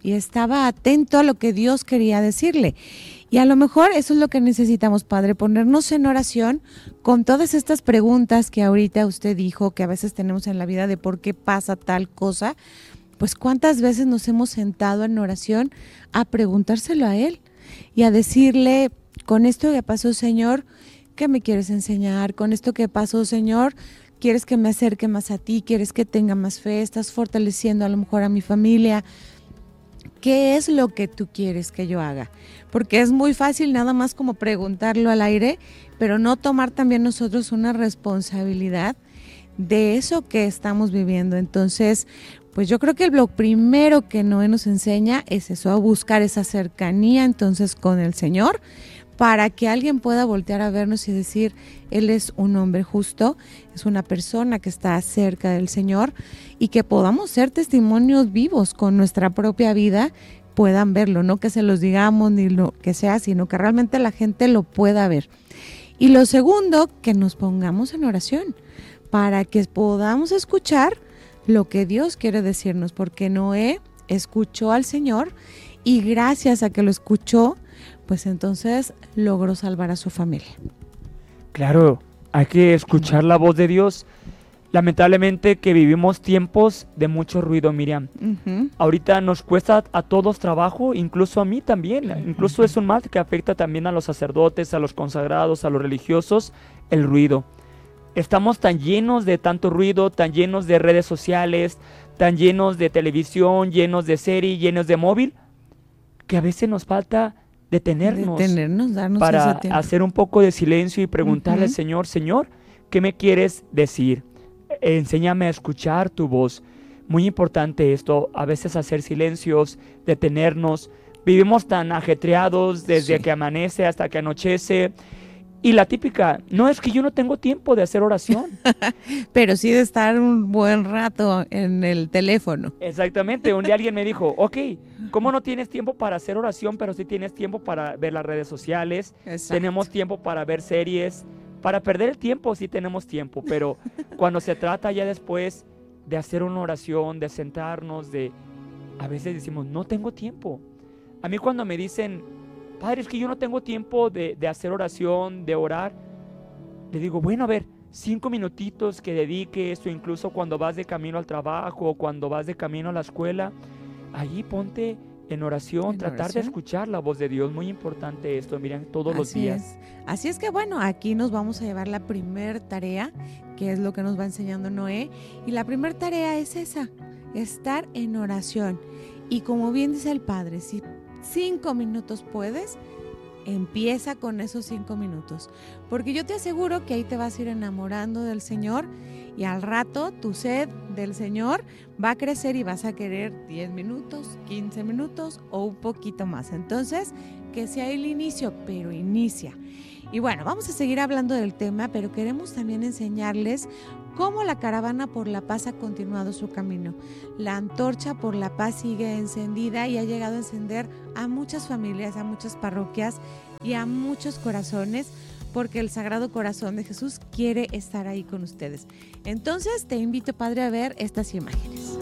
y estaba atento a lo que Dios quería decirle. Y a lo mejor eso es lo que necesitamos, Padre, ponernos en oración con todas estas preguntas que ahorita usted dijo, que a veces tenemos en la vida de por qué pasa tal cosa. Pues cuántas veces nos hemos sentado en oración a preguntárselo a Él y a decirle, con esto que pasó, Señor, ¿qué me quieres enseñar? Con esto que pasó, Señor, ¿quieres que me acerque más a ti? ¿Quieres que tenga más fe? ¿Estás fortaleciendo a lo mejor a mi familia? ¿Qué es lo que tú quieres que yo haga? Porque es muy fácil nada más como preguntarlo al aire, pero no tomar también nosotros una responsabilidad de eso que estamos viviendo. Entonces, pues yo creo que lo primero que Noé nos enseña es eso, a buscar esa cercanía entonces con el Señor, para que alguien pueda voltear a vernos y decir, Él es un hombre justo, es una persona que está cerca del Señor, y que podamos ser testimonios vivos con nuestra propia vida, puedan verlo, no que se los digamos ni lo que sea, sino que realmente la gente lo pueda ver. Y lo segundo, que nos pongamos en oración, para que podamos escuchar lo que Dios quiere decirnos, porque Noé escuchó al Señor y gracias a que lo escuchó, pues entonces logró salvar a su familia. Claro, hay que escuchar la voz de Dios. Lamentablemente que vivimos tiempos de mucho ruido, Miriam. Ahorita nos cuesta a todos trabajo, incluso a mí también. Incluso es un mal que afecta también a los sacerdotes, a los consagrados, a los religiosos, el ruido. Estamos tan llenos de tanto ruido, tan llenos de redes sociales, tan llenos de televisión, llenos de serie, llenos de móvil, que a veces nos falta detenernos Darnos para ese tiempo. hacer un poco de silencio y preguntarle al Señor, Señor, ¿qué me quieres decir? Enséñame a escuchar tu voz. Muy importante esto, a veces hacer silencios, detenernos. Vivimos tan ajetreados desde que amanece hasta que anochece. Y la típica, no es que yo no tengo tiempo de hacer oración. Pero sí de estar un buen rato en el teléfono. Exactamente, un día alguien me dijo, ok, ¿cómo no tienes tiempo para hacer oración, pero sí tienes tiempo para ver las redes sociales? Exacto. Tenemos tiempo para ver series, para perder el tiempo sí tenemos tiempo, pero cuando se trata ya después de hacer una oración, de sentarnos, a veces decimos, no tengo tiempo. A mí cuando me dicen, Padre, es que yo no tengo tiempo de hacer oración, de orar, le digo, bueno, a ver, 5 minutitos que dediques, o incluso cuando vas de camino al trabajo, o cuando vas de camino a la escuela, allí ponte en oración, tratar de escuchar la voz de Dios. Muy importante esto, miren, todos los días. Así es que bueno, aquí nos vamos a llevar la primer tarea, que es lo que nos va enseñando Noé, y la primer tarea es esa, estar en oración. Y como bien dice el Padre, si 5 minutos puedes, empieza con esos 5 minutos, porque yo te aseguro que ahí te vas a ir enamorando del Señor, y al rato tu sed del Señor va a crecer y vas a querer 10 minutos, 15 minutos o un poquito más. Entonces, que sea el inicio, pero inicia. Y bueno, vamos a seguir hablando del tema, pero queremos también enseñarles cómo la caravana por la paz ha continuado su camino. La antorcha por la paz sigue encendida y ha llegado a encender a muchas familias, a muchas parroquias y a muchos corazones, porque el Sagrado Corazón de Jesús quiere estar ahí con ustedes. Entonces te invito, Padre, a ver estas imágenes.